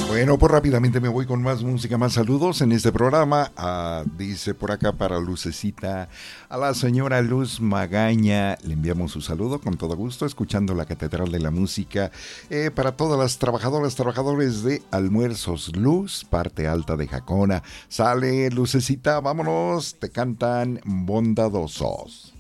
Bueno, pues rápidamente me voy con más música, más saludos en este programa. Dice por acá para Lucecita, a la señora Luz Magaña, le enviamos su saludo con todo gusto, escuchando la Catedral de la Música. Para todas las trabajadoras, trabajadores de Almuerzos Luz, parte alta de Jacona. Sale Lucecita, vámonos, te cantan Bondadosos.